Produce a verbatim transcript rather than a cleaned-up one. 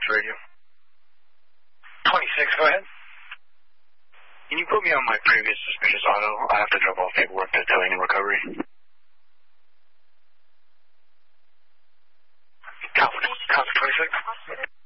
radio. twenty-six, go ahead. Can you put me on my previous suspicious auto? I have to drop off paperwork to towing and recovery. Alpha, Alpha twenty-six.